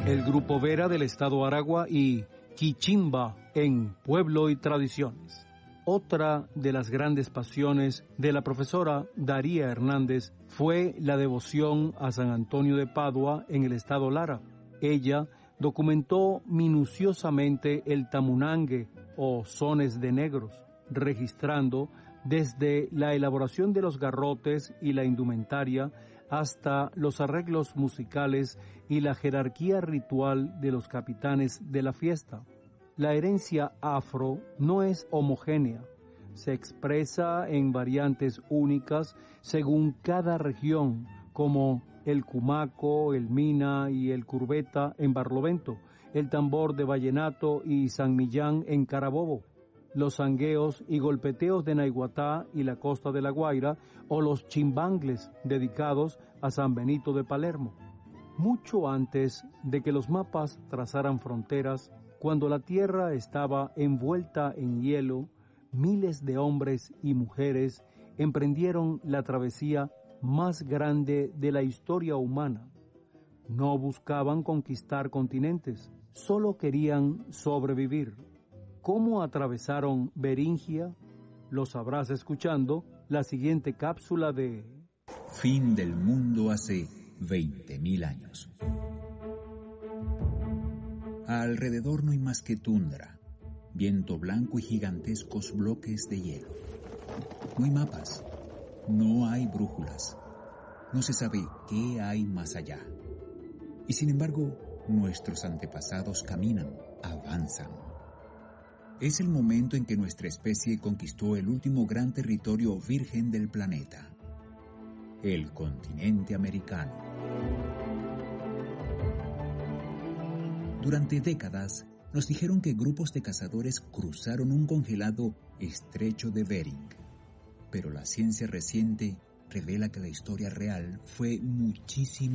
El Grupo Vera del Estado Aragua y Quichimba en Pueblo y Tradiciones. Otra de las grandes pasiones de la profesora Daría Hernández fue la devoción a San Antonio de Padua en el estado Lara. Ella documentó minuciosamente el tamunangue o sones de negros, registrando desde la elaboración de los garrotes y la indumentaria hasta los arreglos musicales y la jerarquía ritual de los capitanes de la fiesta. La herencia afro no es homogénea, se expresa en variantes únicas según cada región, como el cumaco, el mina y el curbeta en Barlovento, el tambor de vallenato y San Millán en Carabobo, los sangueos y golpeteos de Naiguatá y la costa de La Guaira, o los chimbangles dedicados a San Benito de Palermo. Mucho antes de que los mapas trazaran fronteras, cuando la tierra estaba envuelta en hielo, miles de hombres y mujeres emprendieron la travesía más grande de la historia humana. No buscaban conquistar continentes, solo querían sobrevivir. ¿Cómo atravesaron Beringia? Lo sabrás escuchando la siguiente cápsula de Fin del mundo hace 20.000 años. Alrededor no hay más que tundra, viento blanco y gigantescos bloques de hielo. No hay mapas, no hay brújulas, no se sabe qué hay más allá. Y sin embargo, nuestros antepasados caminan, avanzan. Es el momento en que nuestra especie conquistó el último gran territorio virgen del planeta, el continente americano. Durante décadas, nos dijeron que grupos de cazadores cruzaron un congelado estrecho de Bering. Pero la ciencia reciente revela que la historia real fue muchísimo